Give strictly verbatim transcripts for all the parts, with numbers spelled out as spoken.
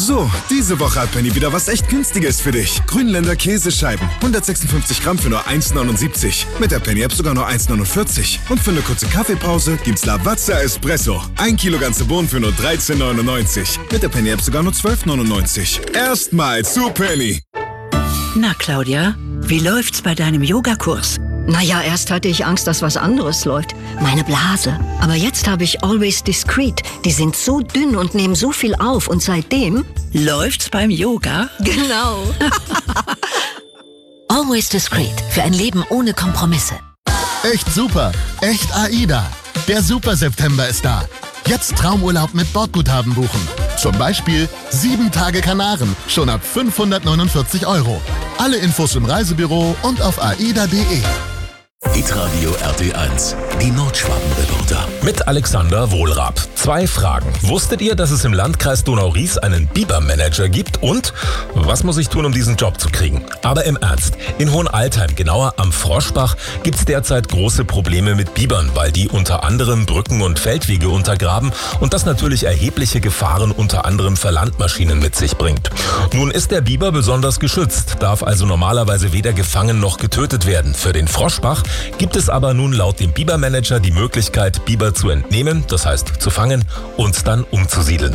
So, diese Woche hat Penny wieder was echt Günstiges für dich. Grünländer Käsescheiben, hundertsechsundfünfzig Gramm für nur eins Komma neunundsiebzig. Mit der Penny-App sogar nur eins Komma neunundvierzig. Und für eine kurze Kaffeepause gibt's Lavazza Espresso. Ein Kilo ganze Bohnen für nur dreizehn Komma neunundneunzig. Mit der Penny-App sogar nur zwölf Komma neunundneunzig. Erstmal zu Penny. Na, Claudia, wie läuft's bei deinem Yogakurs? Naja, erst hatte ich Angst, dass was anderes läuft. Meine Blase. Aber jetzt habe ich Always Discreet. Die sind so dünn und nehmen so viel auf. Und seitdem... Läuft's beim Yoga? Genau. Always Discreet. Für ein Leben ohne Kompromisse. Echt super. Echt AIDA. Der Super September ist da. Jetzt Traumurlaub mit Bordguthaben buchen. Zum Beispiel sieben Tage Kanaren. Schon ab fünfhundertneunundvierzig Euro. Alle Infos im Reisebüro und auf aida punkt de. Hitradio R T eins, die Nordschwaben-Reporter. Mit Alexander Wohlrab. Zwei Fragen. Wusstet ihr, dass es im Landkreis Donau-Ries einen Bibermanager gibt? Und was muss ich tun, um diesen Job zu kriegen? Aber im Ernst, in Hohenaltheim, genauer am Froschbach, gibt es derzeit große Probleme mit Bibern, weil die unter anderem Brücken und Feldwege untergraben und das natürlich erhebliche Gefahren unter anderem für Landmaschinen mit sich bringt. Nun ist der Biber besonders geschützt, darf also normalerweise weder gefangen noch getötet werden. Für den Froschbach gibt es aber nun laut dem Bibermanager die Möglichkeit, Biber zu entnehmen, das heißt zu fangen und dann umzusiedeln.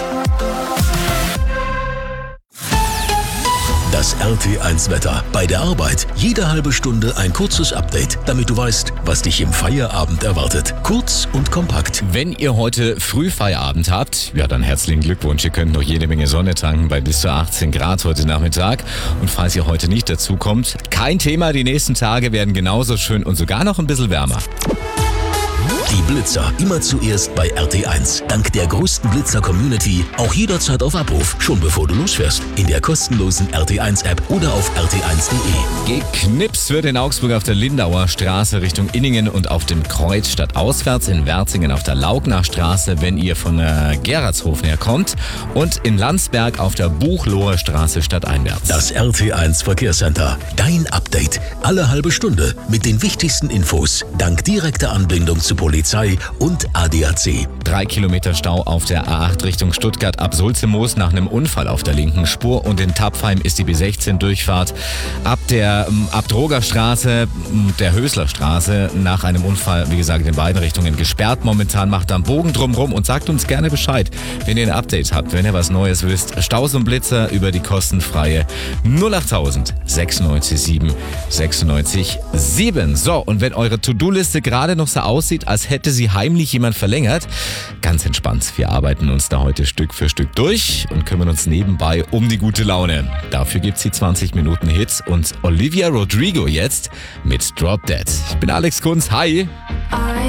Das R T eins Wetter. Bei der Arbeit jede halbe Stunde ein kurzes Update, damit du weißt, was dich im Feierabend erwartet. Kurz und kompakt. Wenn ihr heute früh Feierabend habt, ja dann herzlichen Glückwunsch. Ihr könnt noch jede Menge Sonne tanken bei bis zu achtzehn Grad heute Nachmittag. Und falls ihr heute nicht dazu kommt, kein Thema, die nächsten Tage werden genauso schön und sogar noch ein bisschen wärmer. Die Blitzer immer zuerst bei R T eins. Dank der größten Blitzer-Community auch jederzeit auf Abruf, schon bevor du losfährst. In der kostenlosen R T eins App oder auf r t eins punkt de. Geknipst wird in Augsburg auf der Lindauer Straße Richtung Inningen und auf dem Kreuz stadtauswärts, in Werzingen auf der Laugnachstraße, wenn ihr von äh, Gerardshofen her kommt, und in Landsberg auf der Buchloher Straße stadteinwärts. Das R T eins Verkehrscenter. Dein Update. Alle halbe Stunde mit den wichtigsten Infos. Dank direkter Anbindung zu Polizei und A D A C. Drei Kilometer Stau auf der A acht Richtung Stuttgart ab Sulzemoos nach einem Unfall auf der linken Spur, und in Tapfheim ist die B sechzehn Durchfahrt ab der ähm, Abdrogerstraße, der Höslerstraße nach einem Unfall, wie gesagt, in beiden Richtungen gesperrt. Momentan macht da einen Bogen drumrum und sagt uns gerne Bescheid, wenn ihr ein Update habt, wenn ihr was Neues wisst. Staus und Blitzer über die kostenfreie null acht null null neun sechs sieben sechs neun sieben. So, und wenn eure To-Do-Liste gerade noch so aussieht, als hätte sie heimlich jemand verlängert, ganz entspannt. Wir arbeiten uns da heute Stück für Stück durch und kümmern uns nebenbei um die gute Laune. Dafür gibt's die zwanzig Minuten Hits und Olivia Rodrigo jetzt mit Drop Dead. Ich bin Alex Kunz, hi!